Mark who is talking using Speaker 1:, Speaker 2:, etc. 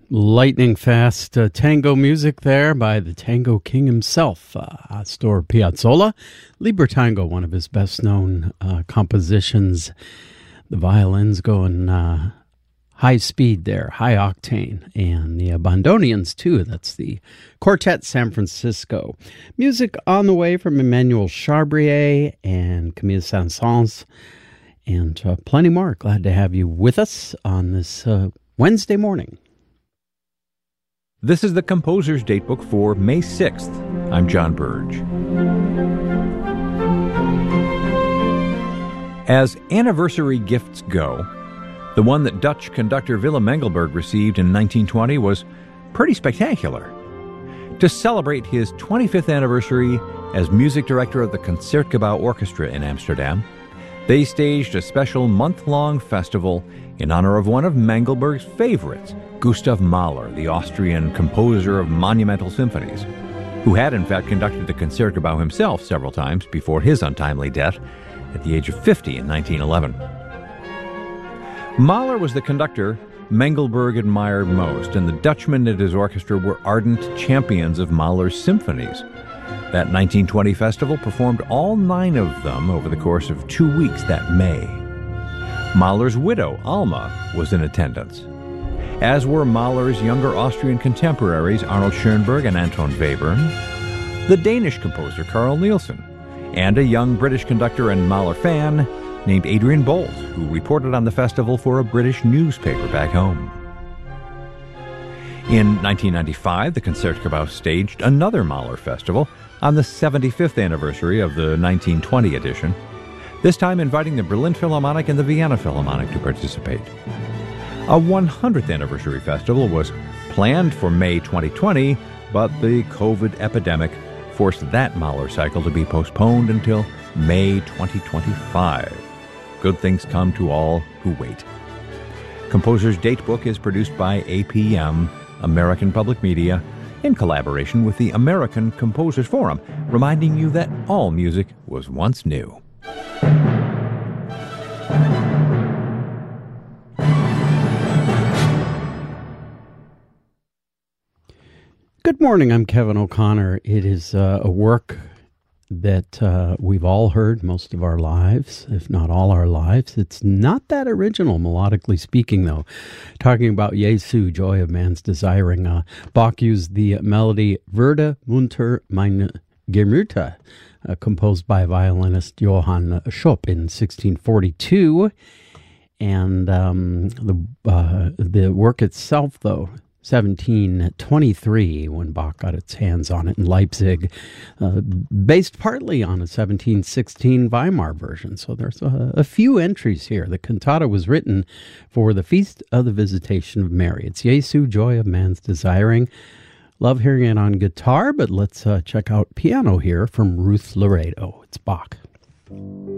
Speaker 1: Lightning fast tango music there by the Tango King himself, Astor Piazzolla. Libertango, one of his best-known compositions. The violins going high speed there, high octane. And the Bandonians, too. That's the Quartet San Francisco. Music on the way from Emmanuel Charbrier and Camille Saint-Saëns. And plenty more. Glad to have you with us on this Wednesday morning.
Speaker 2: This is the Composer's Datebook for May 6th. I'm John Burge. As anniversary gifts go, the one that Dutch conductor Willem Mengelberg received in 1920 was pretty spectacular. To celebrate his 25th anniversary as music director of the Concertgebouw Orchestra in Amsterdam, they staged a special month-long festival in honor of one of Mengelberg's favorites, Gustav Mahler, the Austrian composer of monumental symphonies, who had in fact conducted the Concertgebouw himself several times before his untimely death at the age of 50 in 1911. Mahler was the conductor Mengelberg admired most, and the Dutchmen at his orchestra were ardent champions of Mahler's symphonies. That 1920 festival performed all 9 of them over the course of 2 weeks that May. Mahler's widow, Alma, was in attendance, as were Mahler's younger Austrian contemporaries Arnold Schoenberg and Anton Webern, the Danish composer Carl Nielsen, and a young British conductor and Mahler fan named Adrian Bolt, who reported on the festival for a British newspaper back home. In 1995, the Concertgebouw staged another Mahler festival on the 75th anniversary of the 1920 edition, this time inviting the Berlin Philharmonic and the Vienna Philharmonic to participate. A 100th anniversary festival was planned for May 2020, but the COVID epidemic forced that Mahler cycle to be postponed until May 2025. Good things come to all who wait. Composer's Datebook is produced by APM, American Public Media, in collaboration with the American Composers Forum, reminding you that all music was once new.
Speaker 1: Good morning, I'm Kevin O'Connor. It is a work that we've all heard most of our lives, if not all our lives. It's not that original, melodically speaking, though. Talking about Jesu, Joy of Man's Desiring. Bach used the melody Werde munter meine Gemüter, composed by violinist Johann Schopp in 1642. And the work itself, though, 1723, when Bach got its hands on it in Leipzig, based partly on a 1716 Weimar version. So there's a few entries here. The cantata was written for the Feast of the Visitation of Mary. It's Jesu, Joy of Man's Desiring. Love hearing it on guitar, but let's check out piano here from Ruth Laredo. It's Bach.